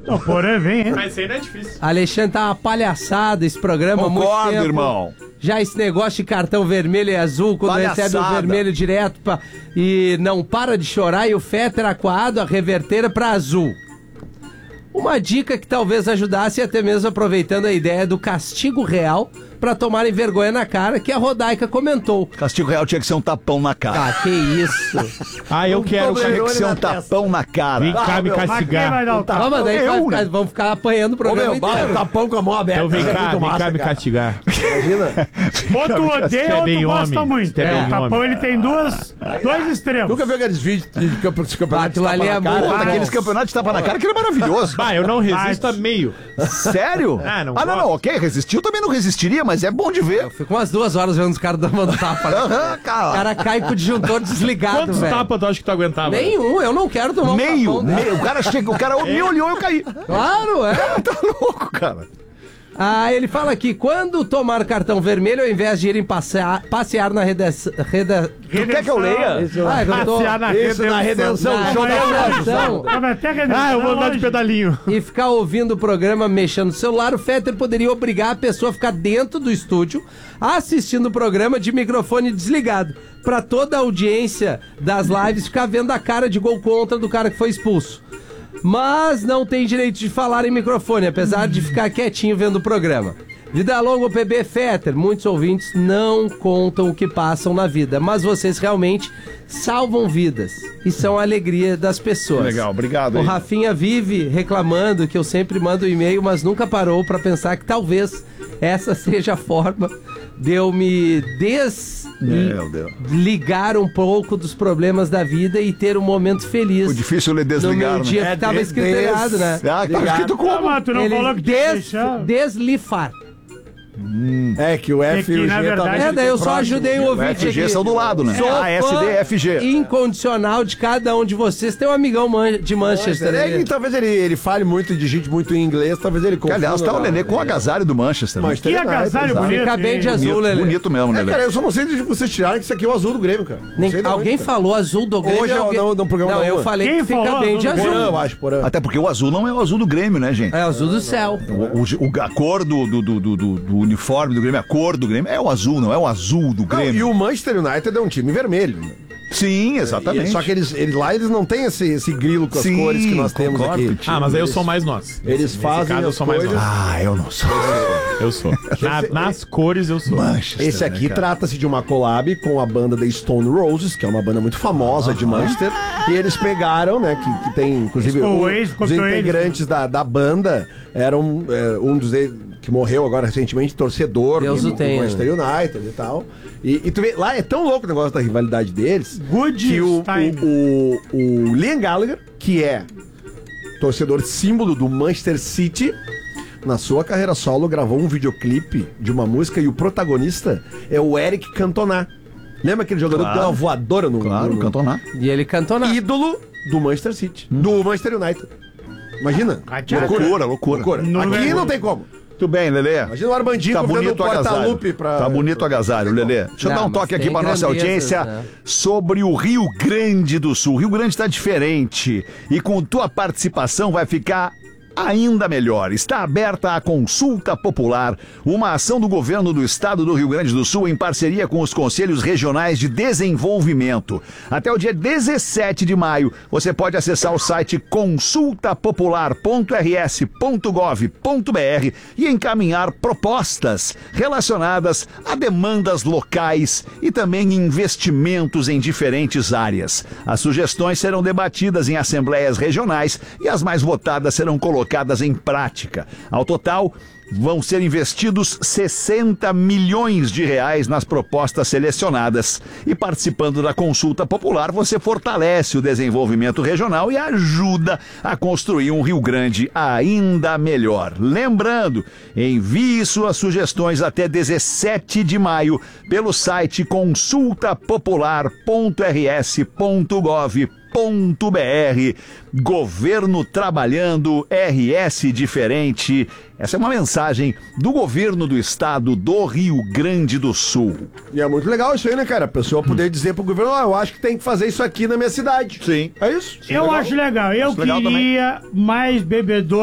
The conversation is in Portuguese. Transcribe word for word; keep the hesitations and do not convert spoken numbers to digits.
O Porã vem, hein? Mas isso aí não é difícil. Alexandre, tá uma palhaçada esse programa. Concordo, muito tempo. irmão. Já esse negócio de cartão vermelho e azul, quando Palhaçada. recebe o vermelho direto pra, e não para de chorar, e o Fetter acuado, a reverter pra azul. Uma dica que talvez ajudasse, até mesmo aproveitando a ideia do castigo real pra tomarem vergonha na cara, que a Rodaica comentou. Castigo real tinha que ser um tapão na cara. Ah, que isso. Ah, eu quero. Tinha que ser um tapão na cara. Vem cá me Mas quem vai castigar. dar o tapa? Vamos, daí eu, vai né? ficar, vamos ficar apanhando o Ô, programa meu, bate inteiro. o tapão com a mão aberta. Então vem Isso é cá, muito vem massa, cá me cara. castigar. Imagina. Ou tu odeia é ou tu bem gosta homem. muito. É bem O tapão, homem. ele tem duas, dois extremos. Nunca viu aqueles vídeos de campe- de campeonato de Aquilo tapa ali na é cara? muito Pô, Ah, daqueles não. campeonatos de tapa na cara que era maravilhoso. Bah, eu não resisto a meio. Sério? Ah, não Ah, não, gosto. não, ok, resistiu, também não resistiria, mas é bom de ver. Fico umas duas horas vendo os caras dando tapa. né? Aham, O cara. cara cai com o disjuntor desligado, Quantos velho. tapas tu acha que tu aguentava? Nenhum, eu não quero tomar um Meio, tapão, né? meio. O cara chega, o cara me olhou e eu caí. Claro, é. Tá louco, cara. Ah, ele fala aqui, quando tomar cartão vermelho, ao invés de irem passear, passear na redação... Reda... Tu quer que eu leia? Ah, eu tô... Passear na Isso, na redenção. Na Show da redenção. Mas até redenção Ah, eu vou andar de hoje. pedalinho. E ficar ouvindo o programa mexendo no celular, o Fetter poderia obrigar a pessoa a ficar dentro do estúdio assistindo o programa de microfone desligado, pra toda a audiência das lives ficar vendo a cara de gol contra do cara que foi expulso. Mas não tem direito de falar em microfone, apesar de ficar quietinho vendo o programa. Vida longa, o P B Fetter. Muitos ouvintes não contam o que passam na vida, mas vocês realmente salvam vidas e são a alegria das pessoas. Legal, obrigado O aí. Rafinha vive reclamando que eu sempre mando e-mail, mas nunca parou pra pensar que talvez essa seja a forma de eu me Meu Deus. desligar um pouco dos problemas da vida e ter um momento feliz. O difícil é no desligar, meu dia né? que tava des- escrito errado, né? Ah, tá escrito Ah, como? mas tu não Ele falou que des, deixa... deslifar. É que o F É que, e o G na verdade, talvez É, daí eu só próximo. ajudei o O ouvinte F G aqui. são do lado, né? Sou A, S, fã D, F, G. incondicional de cada um de vocês. Tem um amigão man- de Manchester. É, ali. e talvez ele, ele fale muito de gente muito em inglês, talvez ele Que, confunda. aliás, tá o né? Lelê com o agasalho do Manchester. né? Manchester Que United, agasalho exato. bonito. Fica bem de hein? azul, Bonito, Lelê. bonito mesmo, né, É, Lelê? cara, eu só não sei de vocês tirarem que isso aqui é o azul do Grêmio, cara. Não Nem- sei de alguém onde, cara. falou azul do Grêmio. Hoje é o- alguém- no- no programa Não, da eu Lua. falei Quem que fica falou bem de azul do azul. Porã, eu acho, Porã. Até porque o azul não é o azul do Grêmio, né, gente? É azul do céu. O, o- a cor do, do, do, do- do uniforme do Grêmio, a cor do Grêmio é o azul, não é o azul do Não, Grêmio. e o Manchester United é um time vermelho. Né? Sim, exatamente. E- Só que eles, eles lá eles não têm esse, esse grilo com as Sim, cores que nós temos concordo aqui. contigo. Ah, mas aí eu sou mais nós. Eles Nesse fazem caso, eu as sou mais coisas- nós. Ah, eu não sou. Eu sou. Na- nas cores eu sou. Manchester, Esse aqui né, cara? trata-se de uma collab com a banda The Stone Roses, que é uma banda muito famosa de Manchester. E eles pegaram, né, que, que tem, inclusive, Ficou o- ex, ficou os ex, integrantes da, da banda eram é, um dos de- que morreu agora recentemente, torcedor Deus do, o do tenha, Manchester United e tal. E, e tu vê, lá é tão louco o negócio da rivalidade deles Good que o, time. o, o, o Liam Gallagher, que é torcedor símbolo do Manchester City, na sua carreira solo gravou um videoclipe de uma música e o protagonista é o Eric Cantona. Lembra aquele jogador Claro. que deu uma voadora no, Claro, no, Cantona. E ele cantou na... ídolo do Manchester City, do Manchester United. Imagina. Loucura, loucura. Loucura. Não Aqui é- não tem como. Tudo bem, Lelê. Imagina o Armandinho Tá convidando bonito o o agasalho. porta-lupe pra... Tá bonito o agasalho, Lelê. Deixa eu Não, dar um mas toque aqui tem pra nossa grandezas, audiência né? sobre o Rio Grande do Sul. O Rio Grande está diferente e com tua participação vai ficar ainda melhor. Está aberta a consulta popular, uma ação do governo do estado do Rio Grande do Sul em parceria com os conselhos regionais de desenvolvimento. Até o dia dezessete de maio, você pode acessar o site consulta popular ponto r s ponto gov ponto b r e encaminhar propostas relacionadas a demandas locais e também investimentos em diferentes áreas. As sugestões serão debatidas em assembleias regionais e as mais votadas serão colocadas em prática. Ao total, vão ser investidos sessenta milhões de reais nas propostas selecionadas. E participando da consulta popular, você fortalece o desenvolvimento regional e ajuda a construir um Rio Grande ainda melhor. Lembrando, envie suas sugestões até dezessete de maio pelo site consulta popular ponto r s ponto gov ponto b r. Governo trabalhando, R S diferente. Essa é uma mensagem do governo do estado do Rio Grande do Sul. E é muito legal isso aí, né, cara? A pessoa poder dizer pro governo, ah, eu acho que tem que fazer isso aqui na minha cidade. Sim. É isso? Eu acho legal. Eu Acho legal queria mais bebedor.